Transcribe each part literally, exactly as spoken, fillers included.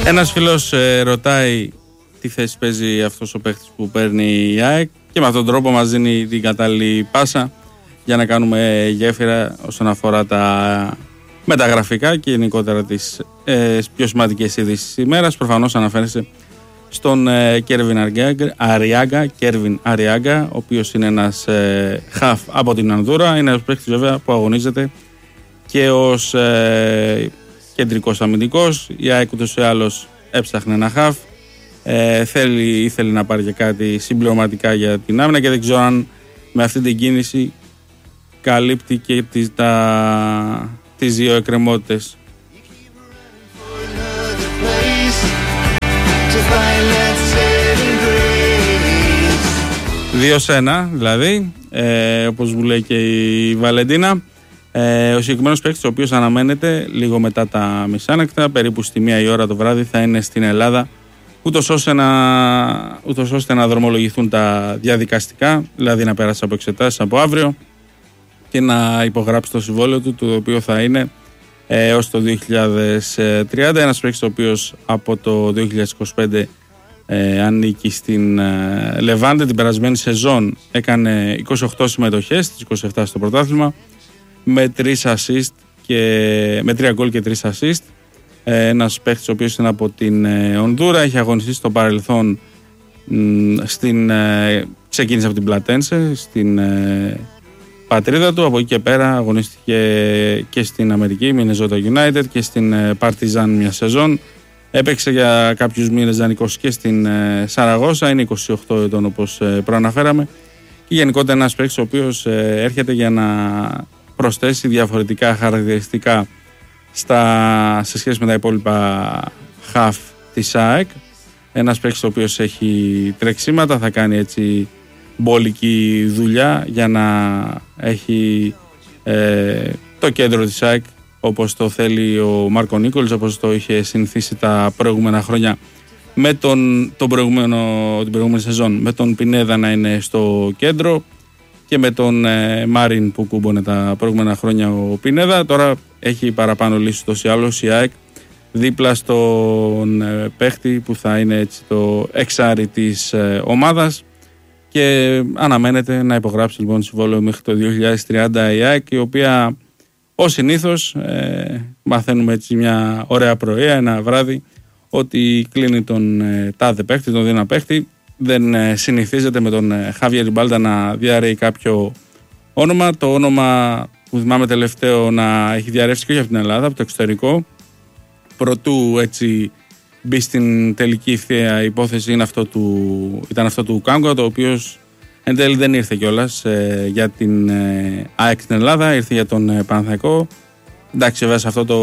Ένας φίλος ε, ρωτάει τι θέση παίζει αυτός ο παίχτης που παίρνει η ΑΕΚ και με αυτόν τον τρόπο μας δίνει την κατάλληλη πάσα για να κάνουμε γέφυρα όσον αφορά τα μεταγραφικά και γενικότερα τις ε, πιο σημαντικές ειδήσεις της ημέρας. Προφανώς αναφέρεσαι στον Κέρβιν Αριάγκα, Κέρβιν Αριάγκα, ο οποίος είναι ένας ε, χαφ από την Ανδούρα. Είναι ένας παίκτης βέβαια που αγωνίζεται και ως ε, κεντρικός αμυντικός. Η ΑΕΚ ούτως ή άλλως έψαχνε ένα χαφ. Ε, θέλει, ήθελε να πάρει και κάτι συμπληρωματικά για την άμυνα και δεν ξέρω αν με αυτή την κίνηση καλύπτει και τις, τα, τις δύο εκκρεμότητες. Δύο σε ένα δηλαδή, ε, όπως μου λέει και η Βαλεντίνα. Ε, ο συγκεκριμένος παίκτης, ο οποίος αναμένεται λίγο μετά τα μεσάνυχτα, περίπου στη μία η ώρα το βράδυ, θα είναι στην Ελλάδα, ούτως ώστε να, ούτως ώστε να δρομολογηθούν τα διαδικαστικά, δηλαδή να πέρασε από εξετάσεις από αύριο και να υπογράψει το συμβόλαιο του, το οποίο θα είναι ε, έως το δύο χιλιάδες τριάντα. Ένας παίκτης ο οποίος από το δύο χιλιάδες είκοσι πέντε ε, ανήκει στην ε, Λεβάντε. Την περασμένη σεζόν έκανε είκοσι οκτώ συμμετοχές, στις είκοσι επτά στο πρωτάθλημα, με τρεις assist και με τρία γκολ και τρεις assist. Ε, ένας παίκτης ο οποίος είναι από την ε, Ονδούρα, έχει αγωνιστεί στο παρελθόν μ, στην, ε, ξεκίνησε από την Πλατένσε στην ε, πατρίδα του. Από εκεί και πέρα αγωνίστηκε και στην Αμερική, Μινεζότα United, και στην Partizan μια σεζόν. Έπαιξε για κάποιους μήνες δανεικός και στην Σαραγώσα. Είναι είκοσι οκτώ ετών, όπως προαναφέραμε. Και γενικότερα ένας παίκτης ο οποίος έρχεται για να προσθέσει διαφορετικά χαρακτηριστικά στα, σε σχέση με τα υπόλοιπα half της ΑΕΚ. Ένας παίκτης ο οποίος έχει τρεξίματα, θα κάνει έτσι μπόλικη δουλειά για να έχει ε, το κέντρο της ΑΕΚ όπως το θέλει ο Μάρκο Νίκολς, όπως το είχε συνηθίσει τα προηγούμενα χρόνια με τον, τον προηγούμενο, την προηγούμενη σεζόν, με τον Πινέδα να είναι στο κέντρο και με τον ε, Μάριν που κούμπονε τα προηγούμενα χρόνια ο Πινέδα. Τώρα έχει παραπάνω λύση τόσο ή άλλως η ΑΕΚ δίπλα στον ε, παίχτη που θα είναι έτσι το εξάρι της ε, ομάδας. Και αναμένεται να υπογράψει λοιπόν συμβόλαιο μέχρι το δύο χιλιάδες τριάντα η ΑΕΚ, η οποία ως συνήθως ε, μαθαίνουμε έτσι μια ωραία πρωία, ένα βράδυ, ότι κλείνει τον ε, τάδε παίχτη, τον δίνα παίχτη. Δεν ε, συνηθίζεται με τον ε, Χάβιερ Ριμπάλτα να διαρρέει κάποιο όνομα. Το όνομα που θυμάμαι τελευταίο να έχει διαρρεύσει και όχι από την Ελλάδα, από το εξωτερικό, προτού έτσι μπει στην τελική ευθεία υπόθεση, είναι αυτό του, ήταν αυτό του Κάγκο, το οποίο εν τέλει δεν ήρθε κιόλας ε, για την ε, ΑΕΚ στην Ελλάδα, ήρθε για τον ε, Παναθηναϊκό. Εντάξει, βέβαια σε αυτό το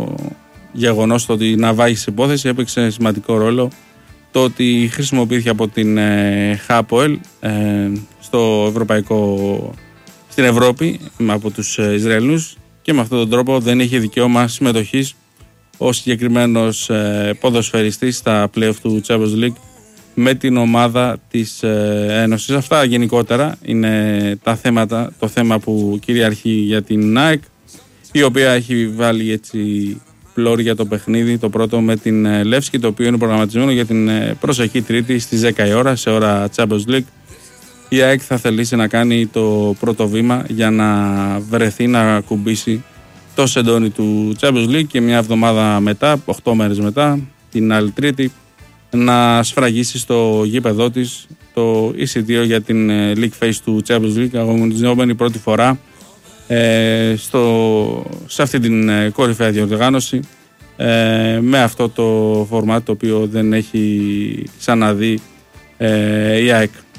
γεγονός, το ότι να βάγει υπόθεση, έπαιξε σημαντικό ρόλο το ότι χρησιμοποιήθηκε από την ε, ΧΑΠΟΕΛ ε, στο ευρωπαϊκό, στην Ευρώπη από τους ε, Ισραηλούς, και με αυτόν τον τρόπο δεν είχε δικαίωμα συμμετοχής ο συγκεκριμένος ε, ποδοσφαιριστής στα play-off του Champions League με την ομάδα της ε, Ένωσης. Αυτά γενικότερα είναι τα θέματα, το θέμα που κυριαρχεί για την ΑΕΚ, η οποία έχει βάλει έτσι πλώρη για το παιχνίδι, το πρώτο με την ε, Λεύσκη, το οποίο είναι προγραμματισμένο για την ε, προσεχή Τρίτη στις δέκα η ώρα, σε ώρα Champions League. Η ΑΕΚ θα θελήσει να κάνει το πρώτο βήμα για να βρεθεί να ακουμπήσει το σεντόνι του Champions League και μια εβδομάδα μετά, οκτώ μέρες μετά, την άλλη Τρίτη, να σφραγίσει στο γήπεδό της το εισιτήριο για την League Phase του Champions League, αγωνιζόμενη πρώτη φορά ε, στο, σε αυτή την κορυφαία διοργάνωση ε, με αυτό το φορμάτ το οποίο δεν έχει ξαναδεί ε, η ΑΕΚ.